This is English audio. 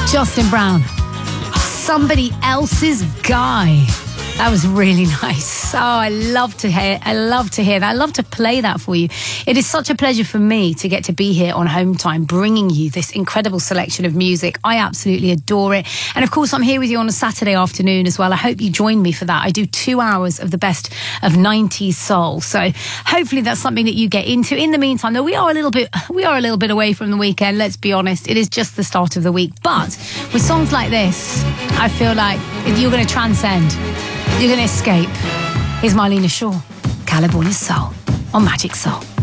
Justin Brown, Somebody Else's Guy. That was really nice. Oh, I love to hear that. I love to play that for you. It is such a pleasure for me to get to be here on Home Time, bringing you this incredible selection of music. I absolutely adore it. And of course, I'm here with you on a Saturday afternoon as well. I hope you join me for that. I do 2 hours of the best of 90s soul. So hopefully that's something that you get into. In the meantime, though, we are a little bit away from the weekend. Let's be honest. It is just the start of the week. But with songs like this, I feel like you're going to transcend. You're going to escape. Here's Marlena Shaw, California Soul on Magic Soul.